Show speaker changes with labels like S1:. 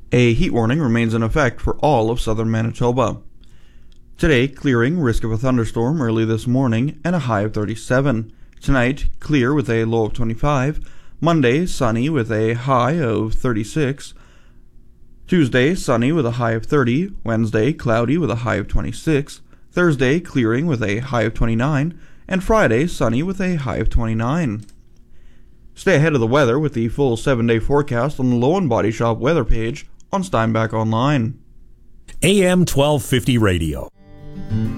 S1: A heat warning remains in effect for all of southern Manitoba. Today, clearing, risk of a thunderstorm early this morning, and a high of 37. Tonight, clear with a low of 25. Monday, sunny with a high of 36. Tuesday, sunny with a high of 30. Wednesday, cloudy with a high of 26. Thursday, clearing with a high of 29. And Friday, sunny with a high of 29. Stay ahead of the weather with the full 7-day forecast on the Lowen Body Shop weather page on Steinbach Online.
S2: AM 1250 Radio.